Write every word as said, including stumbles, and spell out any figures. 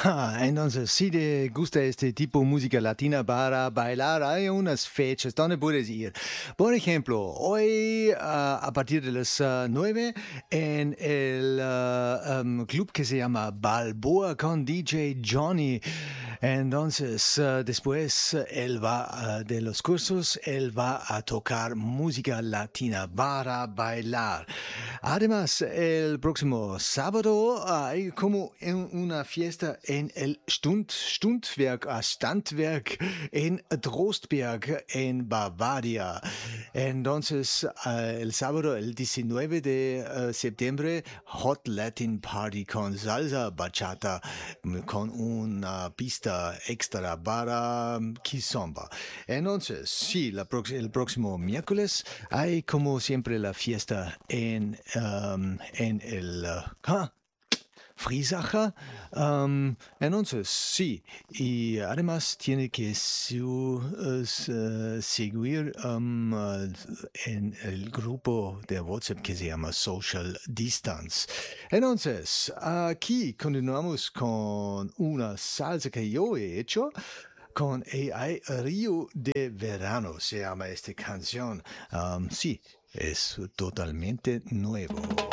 Ah, entonces, si te gusta este tipo de música latina para bailar, hay unas fechas donde puedes ir. Por ejemplo, hoy ah, a partir de las ah, nueve en el ah, um, club que se llama Balboa con D J Johnny. Entonces, ah, después eh, él va ah, de los cursos, él va a tocar música latina para bailar. Además, el próximo sábado hay como en una fiesta en el Stund, Stundwerk, ah, Standwerk en Trostberg, en Bavaria. Entonces, eh, el sábado, el diecinueve de eh, septiembre, Hot Latin Party con salsa bachata, mm, con una pista extra para mm, kizomba. Entonces, sí, la prox- el próximo miércoles hay como siempre la fiesta en, um, en el... uh, ah, Friesacher. Um, entonces, sí, y además tiene que su, uh, s- uh, seguir um, uh, en el grupo de WhatsApp que se llama Social Distance. Entonces, aquí continuamos con una salsa que yo he hecho. Con A I Río de Verano se llama esta canción. Um, sí, es totalmente nuevo.